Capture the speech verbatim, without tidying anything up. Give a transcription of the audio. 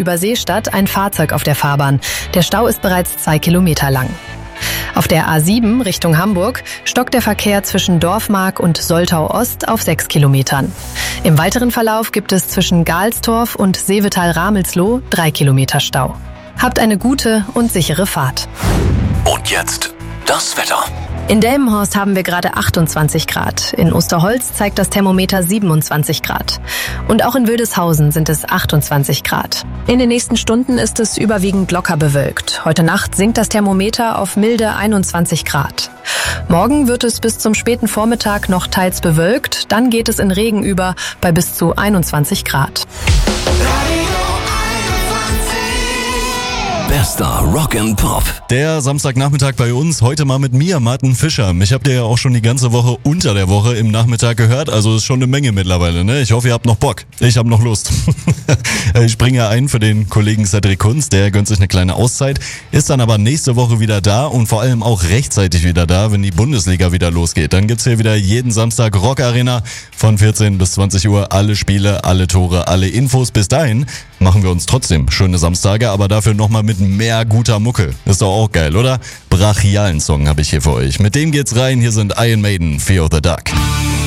über Seestadt ein Fahrzeug auf der Fahrbahn. Der Stau ist bereits zwei Kilometer lang. Auf der A sieben Richtung Hamburg stockt der Verkehr zwischen Dorfmark und Soltau Ost auf sechs Kilometern. Im weiteren Verlauf gibt es zwischen Galstorf und Seevetal-Ramelsloh drei Kilometer Stau. Habt eine gute und sichere Fahrt. Und jetzt das Wetter. In Delmenhorst haben wir gerade achtundzwanzig Grad. In Osterholz zeigt das Thermometer siebenundzwanzig Grad. Und auch in Wildeshausen sind es achtundzwanzig Grad. In den nächsten Stunden ist es überwiegend locker bewölkt. Heute Nacht sinkt das Thermometer auf milde einundzwanzig Grad. Morgen wird es bis zum späten Vormittag noch teils bewölkt. Dann geht es in Regen über bei bis zu einundzwanzig Grad. Bester Rock and Pop. Der Samstagnachmittag bei uns, heute mal mit mir, Martin Fischer. Mich habt ihr ja auch schon die ganze Woche unter der Woche im Nachmittag gehört, also ist schon eine Menge mittlerweile, ne? Ich hoffe, ihr habt noch Bock. Ich habe noch Lust. Ich springe ja ein für den Kollegen Cedric Kunz, der gönnt sich eine kleine Auszeit, ist dann aber nächste Woche wieder da und vor allem auch rechtzeitig wieder da, wenn die Bundesliga wieder losgeht. Dann gibt's hier wieder jeden Samstag Rock Arena von vierzehn bis zwanzig Uhr, alle Spiele, alle Tore, alle Infos. Bis dahin machen wir uns trotzdem schöne Samstage, aber dafür nochmal mit mehr guter Mucke. Ist doch auch geil, oder? Brachialen Song habe ich hier für euch. Mit dem geht's rein. Hier sind Iron Maiden, Fear of the Dark.